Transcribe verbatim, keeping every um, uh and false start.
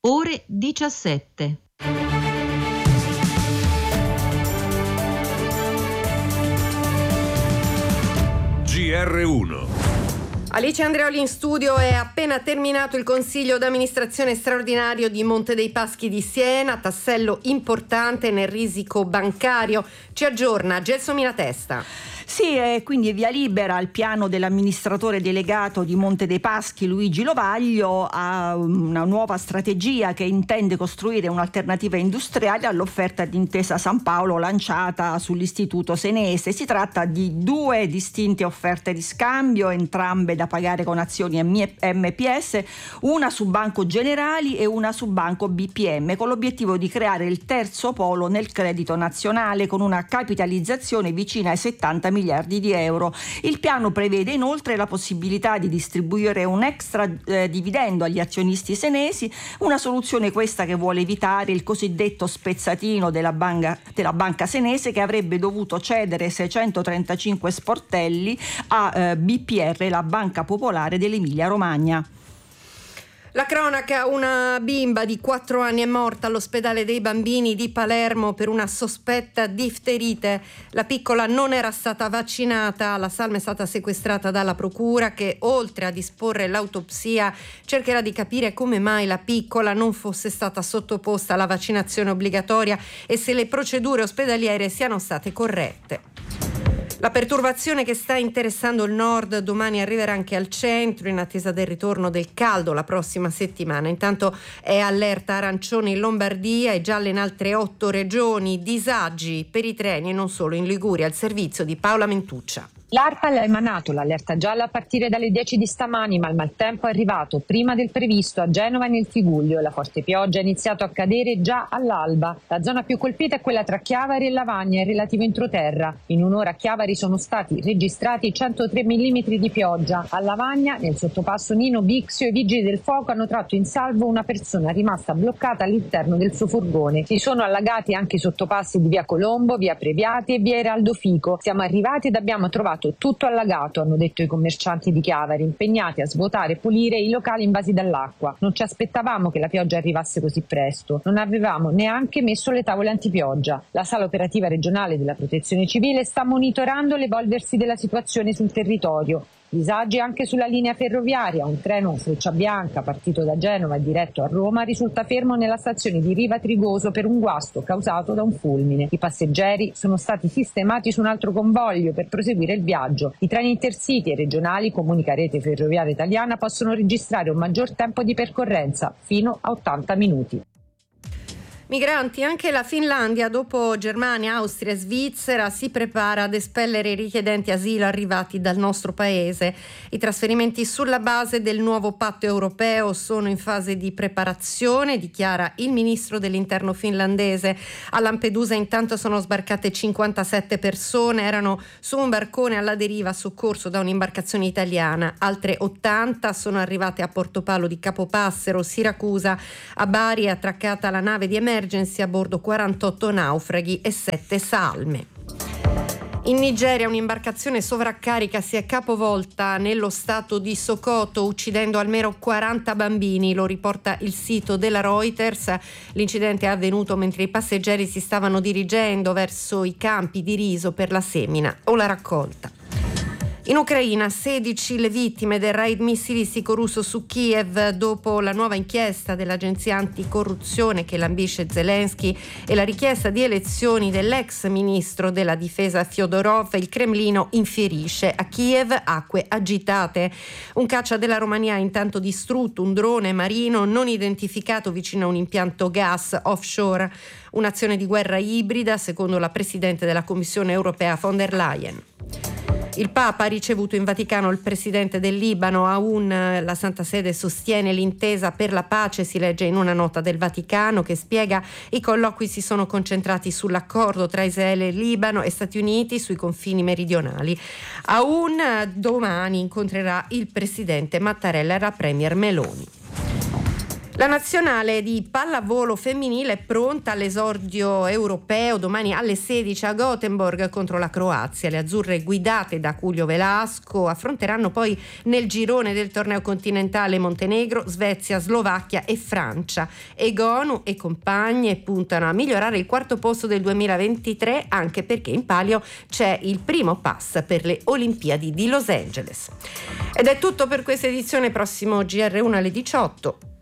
ore diciassette. G R uno. Alice Andreoli in studio. È appena terminato il consiglio d'amministrazione straordinario di Monte dei Paschi di Siena, tassello importante nel risico bancario. Ci aggiorna Gelsomina Testa. Sì, e quindi via libera al piano dell'amministratore delegato di Monte dei Paschi Luigi Lovaglio a una nuova strategia che intende costruire un'alternativa industriale all'offerta di Intesa San Paolo lanciata sull'istituto senese. Si tratta di due distinte offerte di scambio, entrambe da pagare con azioni M P S, una su Banco Generali e una su Banco B P M, con l'obiettivo di creare il terzo polo nel credito nazionale con una capitalizzazione vicina ai settanta miliardi di euro. Il piano prevede inoltre la possibilità di distribuire un extra eh, dividendo agli azionisti senesi, una soluzione questa che vuole evitare il cosiddetto spezzatino della banca, della banca senese, che avrebbe dovuto cedere seicentotrentacinque sportelli a eh, B P R, la Banca Popolare dell'Emilia Romagna. La cronaca: una bimba di quattro anni è morta all'ospedale dei bambini di Palermo per una sospetta difterite. La piccola non era stata vaccinata. La salma è stata sequestrata dalla procura, che oltre a disporre l'autopsia cercherà di capire come mai la piccola non fosse stata sottoposta alla vaccinazione obbligatoria e se le procedure ospedaliere siano state corrette. La perturbazione che sta interessando il nord domani arriverà anche al centro, in attesa del ritorno del caldo la prossima settimana. Intanto è allerta arancione in Lombardia e gialla in altre otto regioni. Disagi per i treni e non solo in Liguria. Al servizio di Paola Mentuccia. L'ARPAL ha emanato l'allerta gialla a partire dalle dieci di stamani, ma il maltempo è arrivato prima del previsto a Genova e nel Tigullio. La forte pioggia ha iniziato a cadere già all'alba. La zona più colpita è quella tra Chiavari e Lavagna, il relativo entroterra. In un'ora a Chiavari sono stati registrati centotré millimetri di pioggia. A Lavagna, nel sottopasso Nino Bixio, i vigili del fuoco hanno tratto in salvo una persona rimasta bloccata all'interno del suo furgone. Si sono allagati anche i sottopassi di via Colombo, via Previati e via Eraldo Fico. Siamo arrivati ed abbiamo trovato tutto allagato, hanno detto i commercianti di Chiavari, impegnati a svuotare e pulire i locali invasi dall'acqua. Non ci aspettavamo che la pioggia arrivasse così presto, non avevamo neanche messo le tavole antipioggia. La sala operativa regionale della Protezione Civile sta monitorando l'evolversi della situazione sul territorio. Disagi anche sulla linea ferroviaria. Un treno Freccia Bianca partito da Genova e diretto a Roma risulta fermo nella stazione di Riva Trigoso per un guasto causato da un fulmine. I passeggeri sono stati sistemati su un altro convoglio per proseguire il viaggio. I treni intercity e regionali, comunica Rete Ferroviaria Italiana, possono registrare un maggior tempo di percorrenza fino a ottanta minuti. Migranti, anche la Finlandia, dopo Germania, Austria e Svizzera, si prepara ad espellere i richiedenti asilo arrivati dal nostro paese. I trasferimenti sulla base del nuovo patto europeo sono in fase di preparazione, dichiara il ministro dell'interno finlandese. A Lampedusa intanto sono sbarcate cinquantasette persone, erano su un barcone alla deriva soccorso da un'imbarcazione italiana. Altre ottanta sono arrivate a Portopalo di Capopassero, Siracusa. A Bari è attraccata la nave di emergenza, a bordo quarantotto naufraghi e sette salme. In Nigeria un'imbarcazione sovraccarica si è capovolta nello stato di Sokoto, uccidendo almeno quaranta bambini, lo riporta il sito della Reuters. L'incidente è avvenuto mentre i passeggeri si stavano dirigendo verso i campi di riso per la semina o la raccolta. In Ucraina sedici le vittime del raid missilistico russo su Kiev dopo la nuova inchiesta dell'agenzia anticorruzione che lambisce Zelensky e la richiesta di elezioni dell'ex ministro della difesa Fyodorov. Il Cremlino infierisce: a Kiev acque agitate. Un caccia della Romania ha intanto distrutto un drone marino non identificato vicino a un impianto gas offshore. Un'azione di guerra ibrida, secondo la presidente della Commissione europea von der Leyen. Il Papa ha ricevuto in Vaticano il presidente del Libano, Aoun. La Santa Sede sostiene l'intesa per la pace, si legge in una nota del Vaticano che spiega: i colloqui si sono concentrati sull'accordo tra Israele e Libano e Stati Uniti sui confini meridionali. Aoun domani incontrerà il presidente Mattarella e la premier Meloni. La nazionale di pallavolo femminile è pronta all'esordio europeo domani alle sedici a Gothenburg contro la Croazia. Le azzurre guidate da Julio Velasco affronteranno poi nel girone del torneo continentale Montenegro, Svezia, Slovacchia e Francia. Egonu e compagne puntano a migliorare il quarto posto del duemilaventitré, anche perché in palio c'è il primo pass per le Olimpiadi di Los Angeles. Ed è tutto per questa edizione, prossimo G R uno alle diciotto.